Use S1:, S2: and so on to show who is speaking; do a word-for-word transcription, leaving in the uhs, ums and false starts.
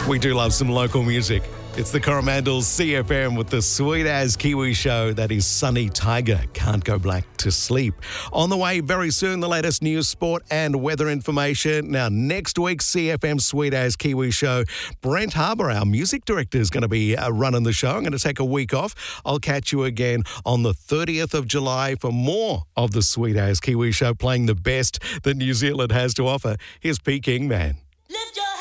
S1: We do love some local music. It's the Coromandel C F M with the Sweet As Kiwi show. That is Sunny Tiger, Can't Go Black to Sleep. On the way very soon, the latest news, sport and weather information. Now, next week's C F M Sweet As Kiwi show, Brent Harbour, our music director, is going to be uh, running the show. I'm going to take a week off. I'll catch you again on the thirtieth of July for more of the Sweet As Kiwi show, playing the best that New Zealand has to offer. Here's P. King Man.